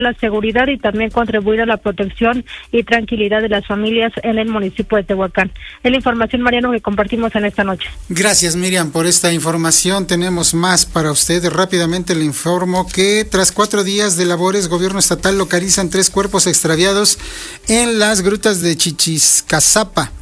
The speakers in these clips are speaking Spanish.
la seguridad y también contribuir a la protección y tranquilidad de las familias en el municipio de Tehuacán. Es la información, Mariano, que compartimos en esta noche. Gracias, Miriam, por esta información. Tenemos más para usted. Rápidamente le informo que tras 4 días de labores, gobierno estatal localizan 3 cuerpos extraviados en las grutas de Chichiscazapa.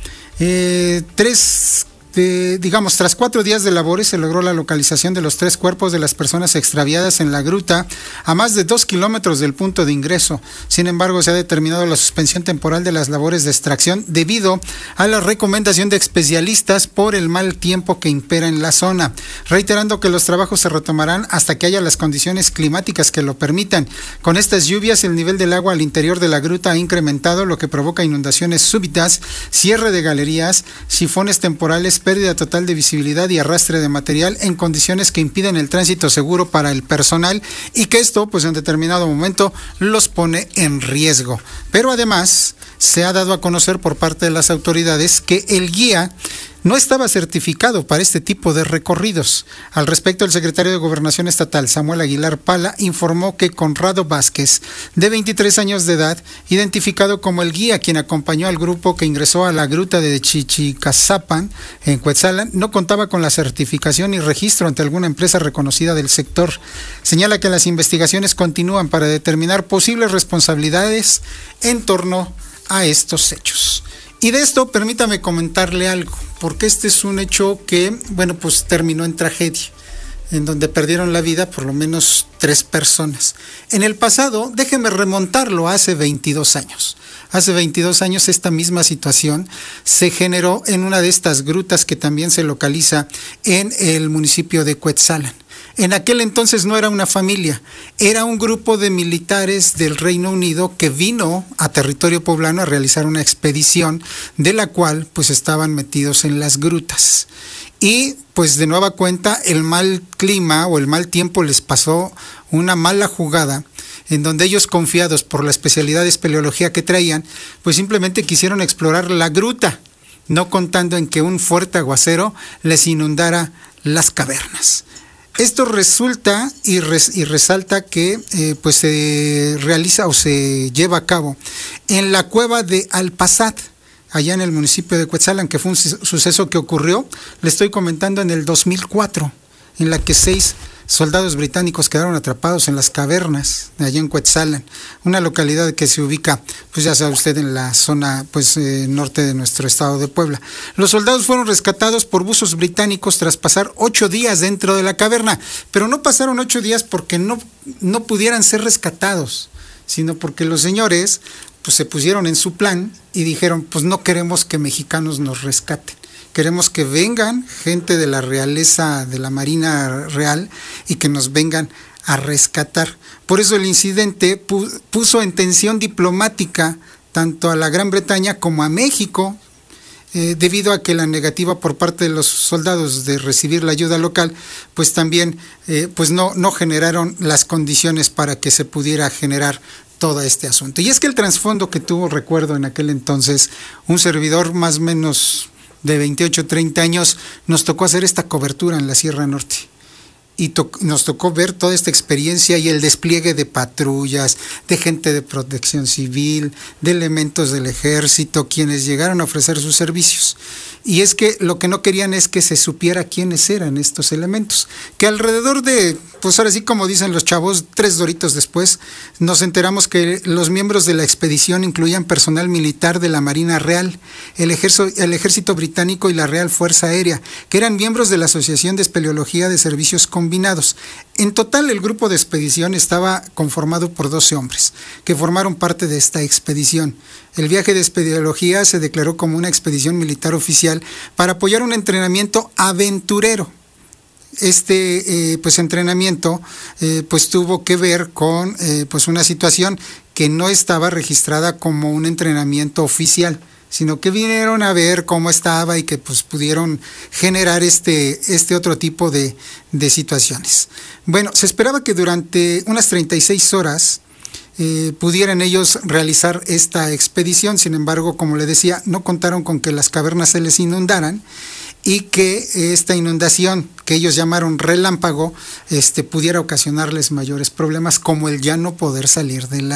Tras 4 días de labores se logró la localización de los 3 cuerpos de las personas extraviadas en la gruta a más de 2 kilómetros del punto de ingreso. Sin embargo, se ha determinado la suspensión temporal de las labores de extracción debido a la recomendación de especialistas por el mal tiempo que impera en la zona, reiterando que los trabajos se retomarán hasta que haya las condiciones climáticas que lo permitan. Con estas lluvias, el nivel del agua al interior de la gruta ha incrementado, lo que provoca inundaciones súbitas, cierre de galerías, sifones temporales, pérdida total de visibilidad y arrastre de material en condiciones que impiden el tránsito seguro para el personal y que esto, pues en determinado momento, los pone en riesgo. Pero además, se ha dado a conocer por parte de las autoridades que el guía no estaba certificado para este tipo de recorridos. Al respecto, el secretario de Gobernación Estatal, Samuel Aguilar Pala, informó que Conrado Vázquez, de 23 años de edad, identificado como el guía quien acompañó al grupo que ingresó a la gruta de Chichicazapan, en Cuetzalan, no contaba con la certificación y registro ante alguna empresa reconocida del sector. Señala que las investigaciones continúan para determinar posibles responsabilidades en torno a estos hechos. Y de esto, permítame comentarle algo, porque este es un hecho que, pues terminó en tragedia, en donde perdieron la vida por lo menos 3 personas. En el pasado, déjeme remontarlo, hace 22 años. Hace 22 años esta misma situación se generó en una de estas grutas que también se localiza en el municipio de Cuetzalan. En aquel entonces no era una familia, era un grupo de militares del Reino Unido que vino a territorio poblano a realizar una expedición de la cual pues estaban metidos en las grutas. Y pues de nueva cuenta el mal clima o el mal tiempo les pasó una mala jugada, en donde ellos, confiados por la especialidad de espeleología que traían, pues simplemente quisieron explorar la gruta, no contando en que un fuerte aguacero les inundara las cavernas. Esto resulta y resalta que se realiza o se lleva a cabo en la cueva de Alpazat, allá en el municipio de Cuetzalan, que fue un suceso que ocurrió, le estoy comentando, en el 2004, en la que 6 soldados británicos quedaron atrapados en las cavernas de allá en Cuetzalan, una localidad que se ubica, pues ya sabe usted, en la zona norte de nuestro estado de Puebla. Los soldados fueron rescatados por buzos británicos tras pasar 8 días dentro de la caverna, pero no pasaron 8 días porque no pudieran ser rescatados, sino porque los señores pues se pusieron en su plan y dijeron, pues no queremos que mexicanos nos rescaten. Queremos que vengan gente de la realeza, de la Marina Real, y que nos vengan a rescatar. Por eso el incidente puso en tensión diplomática tanto a la Gran Bretaña como a México, debido a que la negativa por parte de los soldados de recibir la ayuda local, pues también no generaron las condiciones para que se pudiera generar todo este asunto. Y es que el trasfondo que tuvo, recuerdo en aquel entonces, un servidor más o menos de 28, 30 años, nos tocó hacer esta cobertura en la Sierra Norte. Y nos tocó ver toda esta experiencia y el despliegue de patrullas, de gente de protección civil, de elementos del ejército, quienes llegaron a ofrecer sus servicios. Y es que lo que no querían es que se supiera quiénes eran estos elementos. Que alrededor de, pues ahora sí como dicen los chavos, 3 doritos después, nos enteramos que los miembros de la expedición incluían personal militar de la Marina Real, el ejército británico y la Real Fuerza Aérea, que eran miembros de la Asociación de Espeleología de Servicios Combinados. En total, el grupo de expedición estaba conformado por 12 hombres, que formaron parte de esta expedición. El viaje de espeleología se declaró como una expedición militar oficial para apoyar un entrenamiento aventurero. Este entrenamiento tuvo que ver con una situación que no estaba registrada como un entrenamiento oficial, sino que vinieron a ver cómo estaba y que pudieron generar este otro tipo de situaciones. Bueno, se esperaba que durante unas 36 horas pudieran ellos realizar esta expedición. Sin embargo, como le decía, no contaron con que las cavernas se les inundaran y que esta inundación, que ellos llamaron relámpago, pudiera ocasionarles mayores problemas, como el ya no poder salir de la